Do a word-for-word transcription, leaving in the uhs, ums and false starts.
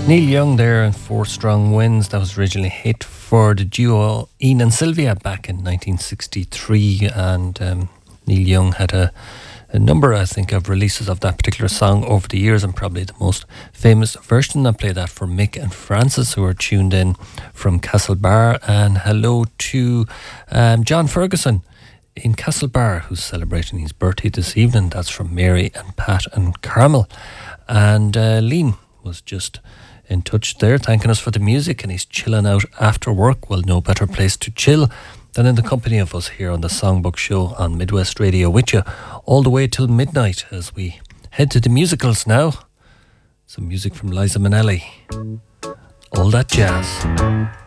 Neil Young there and Four Strong Winds. That was originally a hit for the duo Ian and Sylvia back in nineteen sixty-three, and um, Neil Young had a, a number, I think, of releases of that particular song over the years, and probably the most famous version. I play that for Mick and Francis, who are tuned in from Castlebar. And hello to um, John Ferguson in Castlebar, who's celebrating his birthday this evening. That's from Mary and Pat and Carmel. And uh, Liam was just in touch there, thanking us for the music, and he's chilling out after work. Well, no better place to chill than in the company of us here on the Songbook Show on Midwest Radio with you all the way till midnight as we head to the musicals now. Some music from Liza Minnelli. All that jazz.